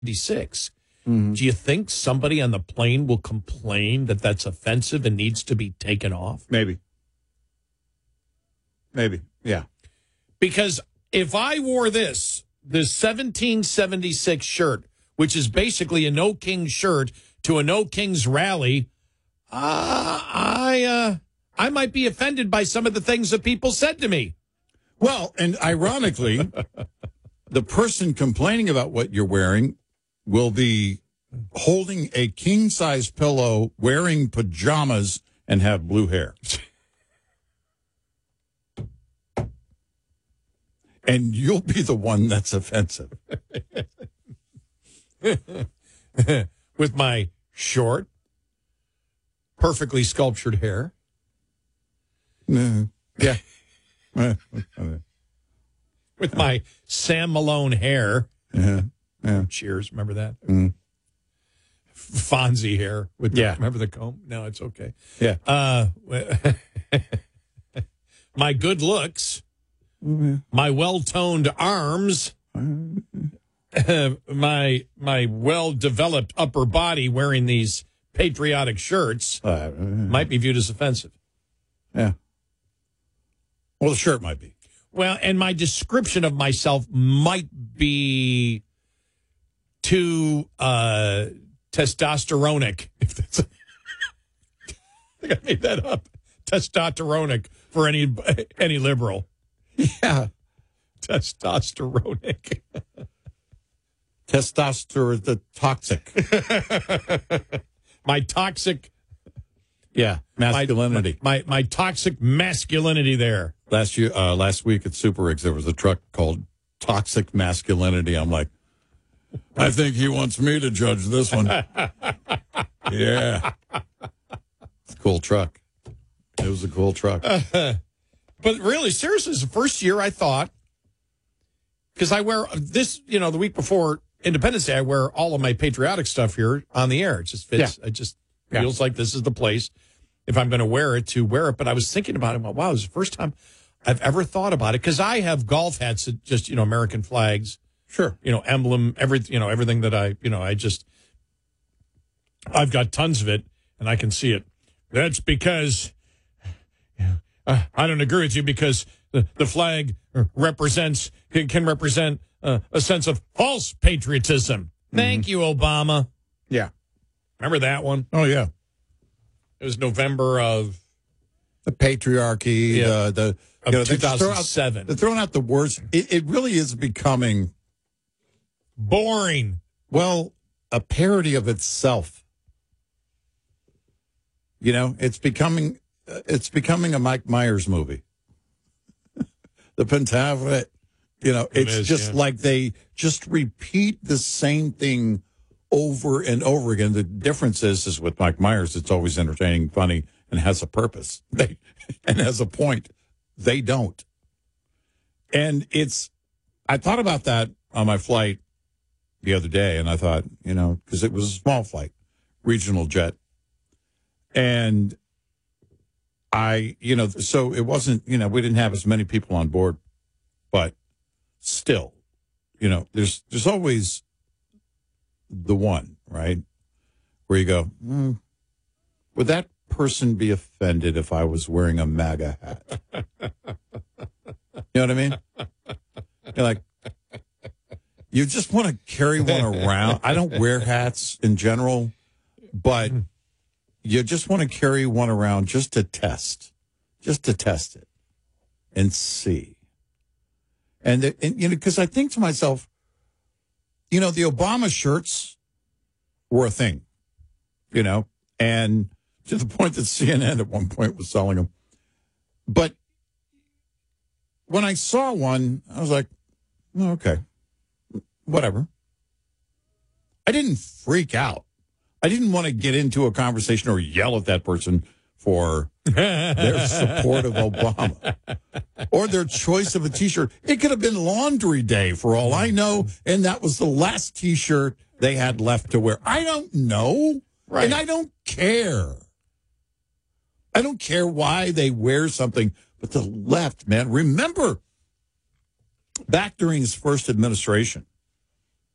1976. Do you think somebody on the plane will complain that that's offensive and needs to be taken off? Maybe. Yeah. Because if I wore this 1776 shirt, which is basically a No Kings shirt to a No Kings rally, I might be offended by some of the things that people said to me. Well, and ironically, the person complaining about what you're wearing will be holding a king-size pillow, wearing pajamas, and have blue hair. And you'll be the one that's offensive. With my short, perfectly sculptured hair. Yeah. With my Sam Malone hair. Yeah. Cheers, remember that? Mm. Fonzie hair. Remember the comb? No, it's okay. Yeah. My good looks. My well-toned arms, my well-developed upper body wearing these patriotic shirts might be viewed as offensive. Yeah. Well, the shirt might be. Well, and my description of myself might be too testosteronic. If that's I think I made that up. Testosteronic for any liberal. Yeah. Testosteronic. Testosterone, the toxic. My toxic. Yeah. Masculinity. My toxic masculinity there. Last week at Super Rigs, there was a truck called Toxic Masculinity. I'm like, I think he wants me to judge this one. Yeah. It's a cool truck. It was a cool truck. But really, seriously, it's the first year I thought, because I wear this, the week before Independence Day, I wear all of my patriotic stuff here on the air. It just fits. Yeah. It just feels like this is the place, if I'm going to wear it, to wear it. But I was thinking about it. Wow, it was the first time I've ever thought about it, because I have golf hats that just, American flags. Sure. Emblem, everything that I've got tons of it, and I can see it. That's because I don't agree with you, because the flag can represent a sense of false patriotism. Thank you, Obama. Yeah. Remember that one? Oh, yeah. It was November of the patriarchy, the 2007. They're throwing out the words. It really is becoming boring. Well, a parody of itself. It's becoming a Mike Myers movie. The Pentaveret, it's just like they just repeat the same thing over and over again. The difference is with Mike Myers, it's always entertaining, funny, and has a purpose. And has a point. They don't. And I thought about that on my flight the other day, and I thought, because it was a small flight, regional jet. And so it wasn't, we didn't have as many people on board, but still, there's always the one, right? Where you go, would that person be offended if I was wearing a MAGA hat? You know what I mean? You're like, you just want to carry one around. I don't wear hats in general, but you just want to carry one around just to test it and see. And because I think to myself, the Obama shirts were a thing, and to the point that CNN at one point was selling them. But when I saw one, I was like, oh, okay, whatever. I didn't freak out. I didn't want to get into a conversation or yell at that person for their support of Obama or their choice of a T-shirt. It could have been laundry day for all I know, and that was the last T-shirt they had left to wear. I don't know, right. And I don't care. I don't care why they wear something, but the left, man, remember back during his first administration,